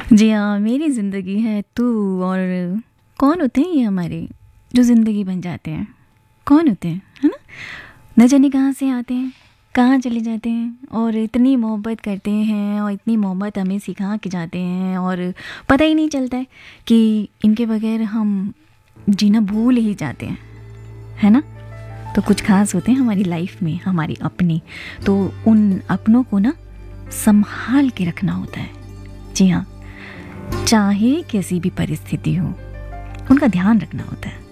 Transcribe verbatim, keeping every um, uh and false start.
जी हाँ, मेरी ज़िंदगी है तू। और कौन होते हैं ये हमारे जो ज़िंदगी बन जाते हैं? कौन होते हैं, है ना? न जाने कहाँ से आते हैं, कहाँ चले जाते हैं और इतनी मोहब्बत करते हैं और इतनी मोहब्बत हमें सिखा के जाते हैं और पता ही नहीं चलता है कि इनके बगैर हम जीना भूल ही जाते हैं, है ना? तो कुछ खास होते हैं हमारी लाइफ में, हमारी अपने। तो उन अपनों को ना संभाल के रखना होता है। जी हाँ, चाहे कैसी भी परिस्थिति हो, उनका ध्यान रखना होता है।